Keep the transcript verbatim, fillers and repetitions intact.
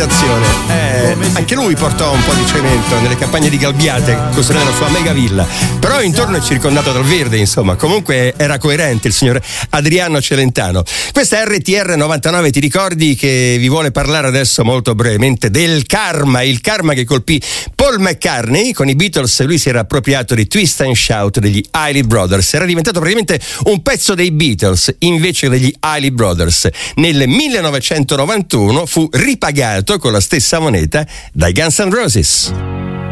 abitazione. Eh, anche lui portò un po' di cemento nelle campagne di Galbiate, costruendo la sua mega villa. Però intorno è circondato dal verde, insomma. Comunque era coerente il signor Adriano Celentano. Questa è R T R novantanove, ti ricordi che vi vuole parlare adesso molto brevemente del karma, il karma che colpì Paul McCartney con i Beatles. Lui si era appropriato di Twist and Shout degli Isley Brothers, era diventato praticamente un pezzo dei Beatles invece degli Isley Brothers. Nel millenovecentonovantuno fu ripagato con la stessa moneta dai Guns N' Roses.